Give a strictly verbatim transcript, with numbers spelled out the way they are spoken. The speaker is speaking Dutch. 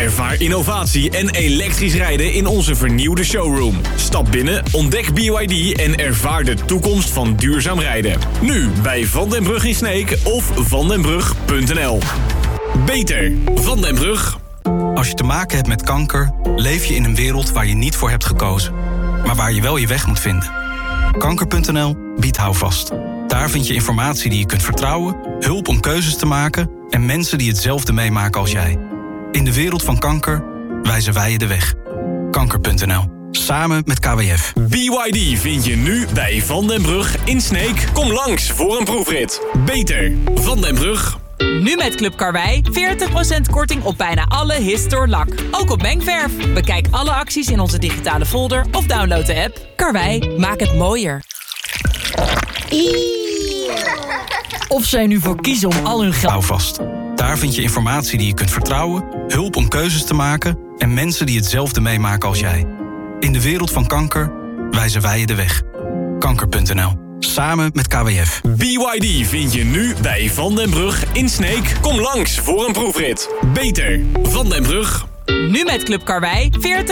Ervaar innovatie en elektrisch rijden in onze vernieuwde showroom. Stap binnen, ontdek B Y D en ervaar de toekomst van duurzaam rijden. Nu bij Van den Brug in Sneek of vandenbrug punt n l. Beter Van den Brug. Als je te maken hebt met kanker, leef je in een wereld waar je niet voor hebt gekozen, maar waar je wel je weg moet vinden. kanker punt n l biedt houvast. Daar vind je informatie die je kunt vertrouwen, hulp om keuzes te maken en mensen die hetzelfde meemaken als jij. In de wereld van kanker wijzen wij je de weg. kanker punt n l. Samen met K W F. B Y D vind je nu bij Van den Brug in Sneek. Kom langs voor een proefrit. Beter Van den Brug. Nu met Club Karwei veertig procent korting op bijna alle Histor lak. Ook op mengverf. Bekijk alle acties in onze digitale folder of download de app. Karwei, maak het mooier. Of zij nu voor kiezen om al hun geld... Hou vast. Daar vind je informatie die je kunt vertrouwen, hulp om keuzes te maken en mensen die hetzelfde meemaken als jij. In de wereld van kanker wijzen wij je de weg. kanker punt n l. Samen met K W F. B Y D vind je nu bij Van den Brug in Sneek. Kom langs voor een proefrit. Beter Van den Brug. Nu met Club Karwei veertig